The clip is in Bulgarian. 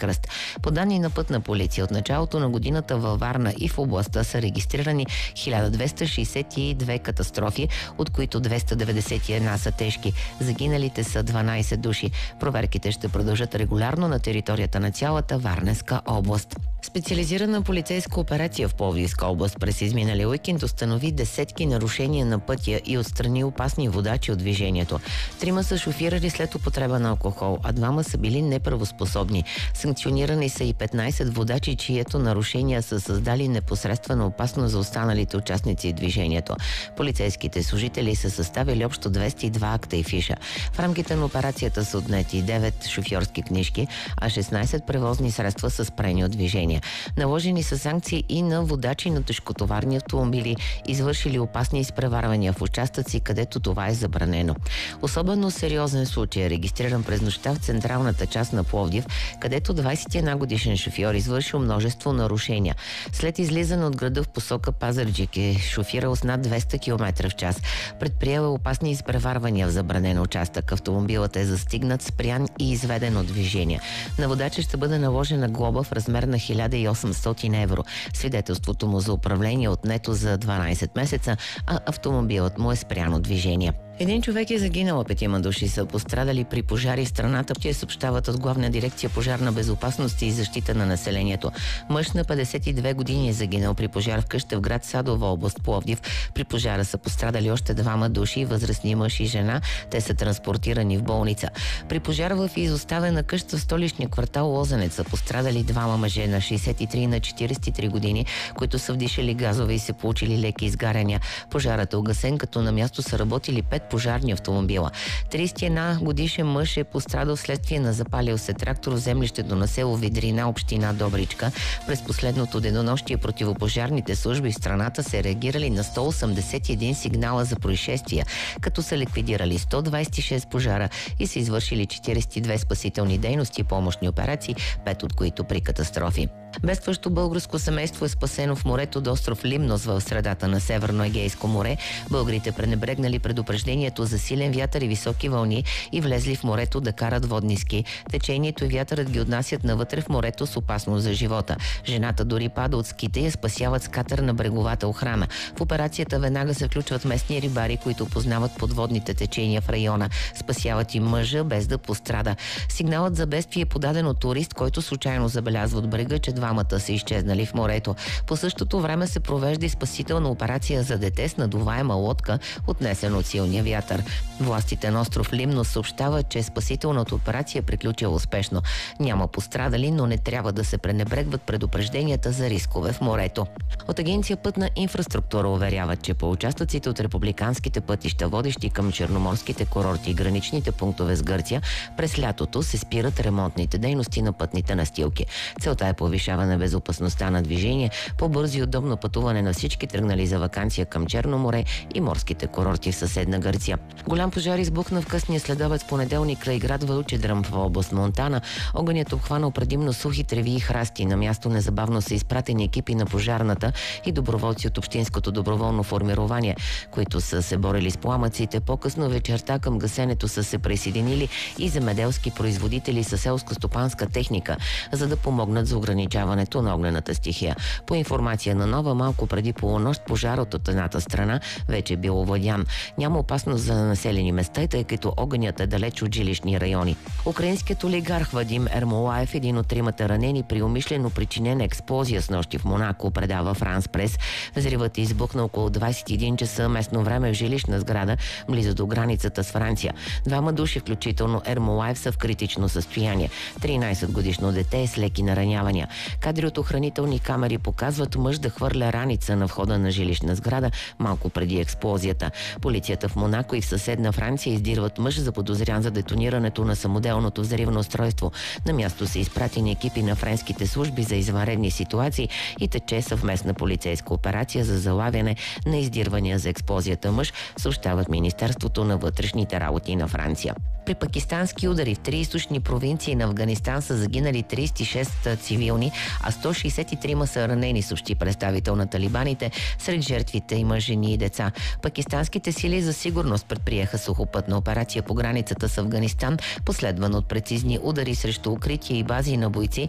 кръст. По данни на Пътна полиция, от началото на годината във Варна и в областта са регистрирани 1262 катастрофи, от които 291 са тежки. Загиналите са 12 души. Проверките ще продължат регулярно на територията на цялата Варненска област. Специализирана полицейска операция в Пловдивска област през изминалия уикенд установи десетки нарушения на пътя и отстрани опасни водачи от движението. 3 са шофирали след употреба на алкохол, а 2 са били неправоспособни. Санкционирани са и 15 водачи, чието нарушения са създали непосредствена опасност за останалите участници в движението. Полицейските служители са съставили общо 202 акта и фиша. В рамките на операцията са отнети 9 шофьорски книжки, а 16 превозни средства са спрени от движение. Наложени са санкции и на водачи на тежкотоварни автомобили, извършили опасни изпреварвания в участъци, където това е забранено. Особено сериозен случай е регистриран през нощта в централната част на Пловдив, където 21 годишен шофьор извършил множество нарушения. След излизане от града в посока Пазарджик е шофирал с над 200 км в час. Предприел е опасни изпреварвания в забранен участък. Автомобилът е застигнат, спрян и изведен от движение. На водача ще бъде наложена глоба в размер на 1800 евро. Свидетелството му за управление е отнето за 12 месеца, а автомобилът му е спрян от движение. Един човек е загинал, 5 души са пострадали при пожари в страната. Те съобщават от Главна дирекция пожарна безопасност и защита на населението. Мъж на 52 години е загинал при пожар в къща в град Садова, област Пловдив. При пожара са пострадали още 2 души, възрастни мъж и жена. Те са транспортирани в болница. При пожар в изоставена къща в столичния квартал Лозенец са пострадали 2 мъже на 63 и на 43 години, които са вдишали газове и се получили леки изгаряния. Пожарът е угасен, като на място са работили 5 пожарни автомобила. 31 годишен мъж е пострадал вследствие на запалил се трактор в землището на село Видрина, община Добричка. През последното денонощие противопожарните служби в страната са реагирали на 181 сигнала за происшествия, като са ликвидирали 126 пожара и са извършили 42 спасителни дейности и помощни операции, 5 от които при катастрофи. Бедстващо българско семейство е спасено в морето до остров Лимнос в средата на Северно Егейско море. Българите пренебрегнали предупреждението за силен вятър и високи вълни и влезли в морето да карат водни ски. Течението и вятърът ги отнасят навътре в морето с опасност за живота. Жената дори пада от ските и я спасяват с катер на бреговата охрана. В операцията веднага се включват местни рибари, които познават подводните течения в района. Спасяват и мъжа без да пострада. Сигналът за бедствие е подаден от турист, който случайно забелязва от брега, че 2 са изчезнали в морето. По същото време се провежда и спасителна операция за дете с надуваема лодка, отнесена от силния вятър. Властите на остров Лимнос съобщават, че спасителната операция е приключила успешно. Няма пострадали, но не трябва да се пренебрегват предупрежденията за рискове в морето. От Агенция Пътна инфраструктура уверяват, че по участъците от републиканските пътища, водещи към черноморските курорти и граничните пунктове с Гърция, през лятото се спират ремонтните дейности на пътните настилки. Целта е повишаване безопасността на движение, по-бързо и удобно пътуване на всички тръгнали за ваканция към Черно море и морските курорти в съседна Гърция. Голям пожар избухна в късния следобед в понеделник край град Вълчедръм в област Монтана. Огънят обхванал предимно сухи треви и храсти. На място незабавно са изпратени екипи на пожарната и доброволци от Общинското доброволно формирование, които са се борили с пламъците. По-късно вечерта към гасенето са се присъединили и земеделски производители със селско-стопанска техника, за да помогнат за ограничаването на огнената стихия. По информация на Нова, малко преди полунощ пожарът от едната страна вече е бил овладян. Няма опасност за населени места, тъй като огънят е далеч от жилищни райони. Украинският олигарх Вадим Ермолаев, един от 3 ранени при умишлено причинена експлозия снощи в Монако, предава Франс Прес. Взривът е избухнал около 21 часа местно време в жилищна сграда, близо до границата с Франция. 2 души, включително Ермолаев, са в критично състояние. 13-годишно дете е с леки наранявания. Кадри от охранителни камери показват мъж да хвърля раница на входа на жилищна сграда малко преди експлозията. Полицията в Монако и в съседна Франция издирват мъж, заподозрян за детонирането на самоделното взривно устройство. На място са изпратени екипи на френските служби за извънредни ситуации и тече съвместна полицейска операция за залавяне на издирвания за експлозията мъж, съобщават Министерството на вътрешните работи на Франция. При пакистански удари в 3 източни провинции на Афганистан са загинали 36 цивилни, а 163 са ранени, съобщи представител на талибаните. Сред жертвите има жени и деца. Пакистанските сили за сигурност предприеха сухопътна операция по границата с Афганистан, последвана от прецизни удари срещу укрития и бази на бойци,